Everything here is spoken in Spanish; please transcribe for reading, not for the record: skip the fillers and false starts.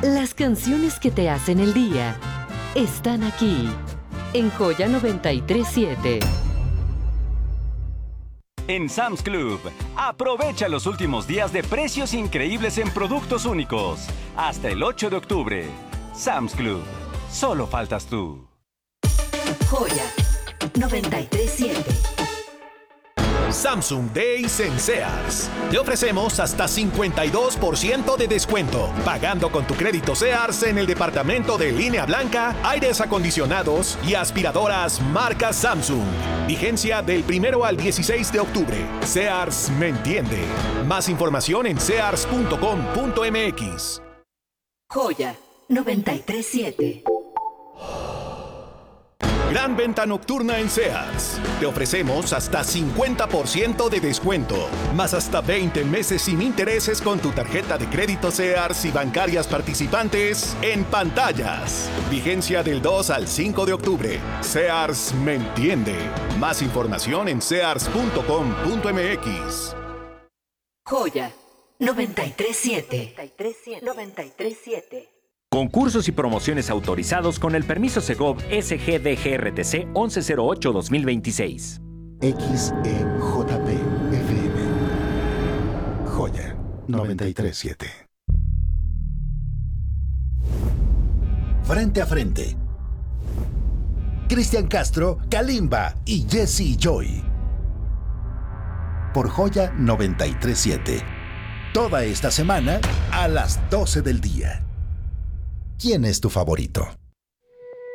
Las canciones que te hacen el día están aquí, en Joya 93.7. En Sam's Club, aprovecha los últimos días de precios increíbles en productos únicos. Hasta el 8 de octubre. Sam's Club. Solo faltas tú. Joya 93.7. Samsung Days en Sears. Te ofrecemos hasta 52% de descuento. Pagando con tu crédito Sears en el departamento de línea blanca, aires acondicionados y aspiradoras marca Samsung. Vigencia del 1 al 16 de octubre. Sears me entiende. Más información en sears.com.mx. Joya 93.7. Gran venta nocturna en Sears. Te ofrecemos hasta 50% de descuento, más hasta 20 meses sin intereses con tu tarjeta de crédito Sears y bancarias participantes en pantallas. Vigencia del 2 al 5 de octubre. Sears me entiende. Más información en sears.com.mx. Joya 93.7. 93.7. Concursos y promociones autorizados con el permiso Segov SGDGRTC 1108-2026. XEJP FM. Joya 93.7. Frente a frente. Cristian Castro, Kalimba y Jesse Joy. Por Joya 93.7. Toda esta semana a las 12 del día. ¿Quién es tu favorito?